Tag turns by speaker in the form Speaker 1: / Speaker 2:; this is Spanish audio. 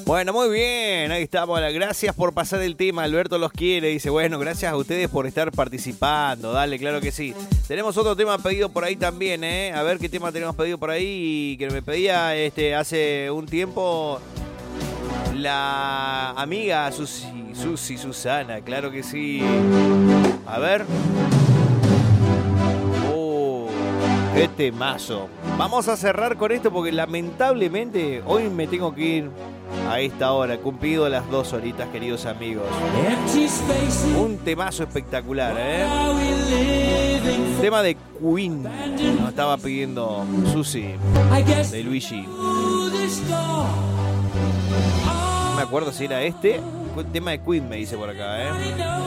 Speaker 1: Bueno, muy bien, ahí estamos. Gracias por pasar el tema, Alberto los quiere. Dice, bueno, gracias a ustedes por estar participando. Dale, claro que sí. Tenemos otro tema pedido por ahí también, ¿eh? A ver qué tema tenemos pedido por ahí. Que me pedía hace un tiempo la amiga Susi Susana, claro que sí. A ver. ¡Qué temazo! Vamos a cerrar con esto porque lamentablemente hoy me tengo que ir a esta hora. He cumplido las 2 horitas, queridos amigos. Un temazo espectacular, ¿eh? Tema de Queen. Nos estaba pidiendo Susi de Luigi. No me acuerdo si era este. Tema de Queen me dice por acá, ¿eh?